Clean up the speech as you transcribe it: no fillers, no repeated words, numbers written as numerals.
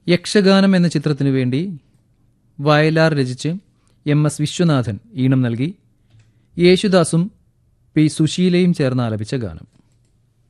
യക്ഷഗാനം എന്ന ചിത്രത്തിനു വേണ്ടി വയലാർ രചിച്ച് MS വിശ്വനാഥൻ ഈണം നൽകി യേശുദാസും P സുശീലയും ചേർന്ന് ആലപിച്ച ഗാനം.